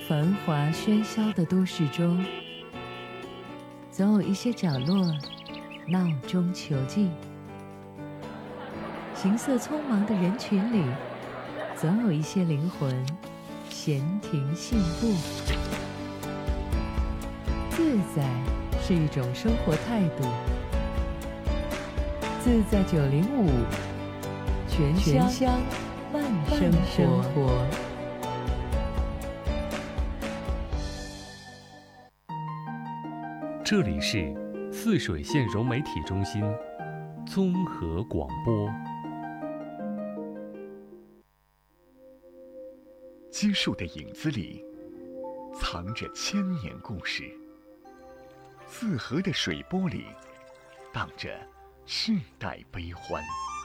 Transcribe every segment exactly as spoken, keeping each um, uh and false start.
繁华喧嚣的都市中，总有一些角落闹中求静；行色匆忙的人群里，总有一些灵魂闲庭信步。自在是一种生活态度。自在九零五，全香香慢生活。 这里是泗水县融媒体中心综合广播。 基树的影子里藏着千年故事，泗河的水波里荡着世代悲欢。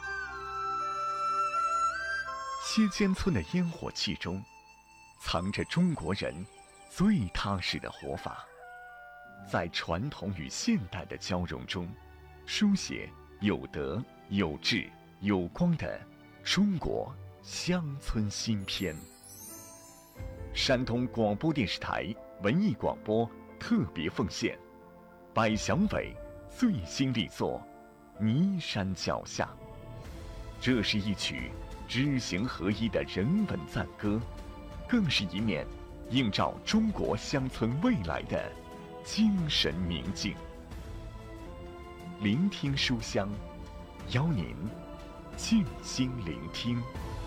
歇间村的烟火气中藏着中国人最踏实的活法，在传统与现代的交融中，书写有德有志有光的中国乡村新篇。山东广播电视台文艺广播特别奉献百祥伟最新力作《尼山脚下》。这是一曲知行合一的人文赞歌，更是一面映照中国乡村未来的精神明镜。聆听书香，邀您静心聆听。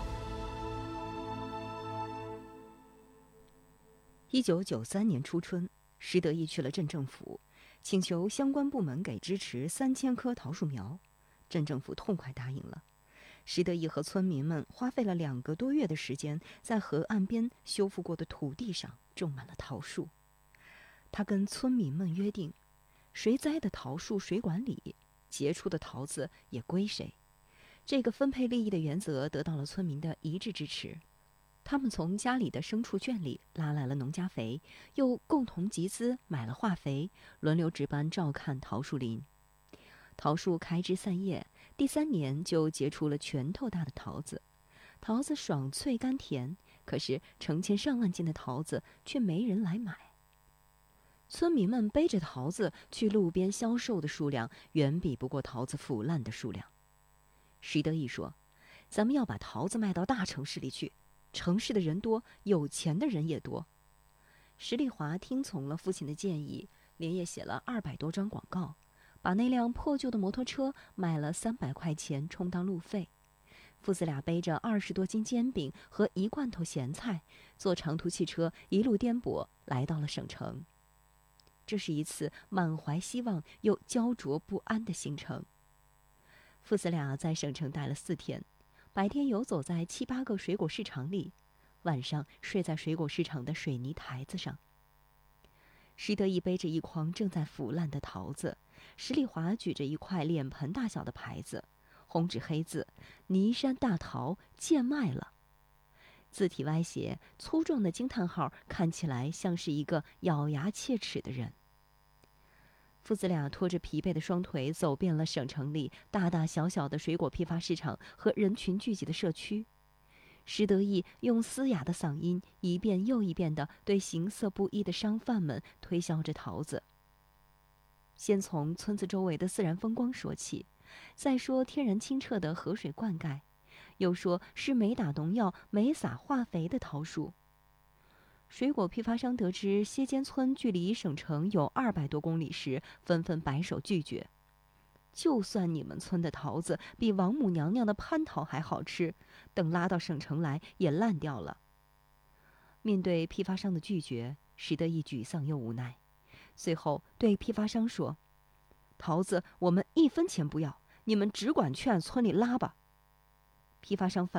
一九九三年初春，石德义去了镇政府，请求相关部门给支持三千棵桃树苗。镇政府痛快答应了。石德义和村民们花费了两个多月的时间，在河岸边修复过的土地上种满了桃树。他跟村民们约定，谁栽的桃树谁管理，结出的桃子也归谁。这个分配利益的原则得到了村民的一致支持。他们从家里的牲畜圈里拉来了农家肥，又共同集资买了化肥，轮流值班照看桃树林。桃树开枝散叶，第三年就结出了拳头大的桃子。桃子爽脆甘甜，可是成千上万斤的桃子却没人来买。村民们背着桃子去路边销售的数量远比不过桃子腐烂的数量。石德义说：“咱们要把桃子卖到大城市里去，城市的人多，有钱的人也多。”石丽华听从了父亲的建议，连夜写了二百多张广告，把那辆破旧的摩托车卖了三百块钱充当路费。父子俩背着二十多斤煎饼和一罐头咸菜，坐长途汽车一路颠簸来到了省城。这是一次满怀希望又焦灼不安的行程。父子俩在省城待了四天，白天游走在七八个水果市场里，晚上睡在水果市场的水泥台子上。石德义背着一筐正在腐烂的桃子，石丽华举着一块脸盆大小的牌子，红纸黑字：“尼山大桃贱卖了。”字体歪斜，粗壮的惊叹号看起来像是一个咬牙切齿的人。父子俩拖着疲惫的双腿走遍了省城里大大小小的水果批发市场和人群聚集的社区。石德义用嘶哑的嗓音一遍又一遍地对形色不一的商贩们推销着桃子。先从村子周围的自然风光说起，再说天然清澈的河水灌溉，又说是没打农药没撒化肥的桃树。水果批发商得知歇间村距离省城有二百多公里时，纷纷摆手拒绝。就算你们村的桃子比王母娘娘的蟠桃还好吃，等拉到省城来也烂掉了。面对批发商的拒绝，石德义沮丧又无奈，最后对批发商说：“桃子我们一分钱不要，你们只管去俺村里拉吧。”批发商反